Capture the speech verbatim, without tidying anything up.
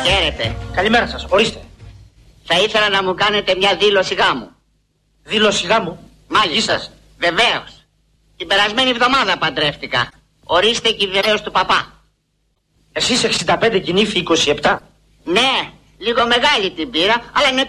Χαίρετε. Καλημέρα σας, ορίστε. Θα ήθελα να μου κάνετε μια δήλωση γάμου. Δήλωση γάμου? Μάλιστα. Βεβαίως. Την περασμένη εβδομάδα παντρεύτηκα. Ορίστε και η βεβαίως του παπά. Εσείς εξήντα πέντε και η νύφη είκοσι επτά. Ναι, λίγο μεγάλη την πήρα, αλλά είναι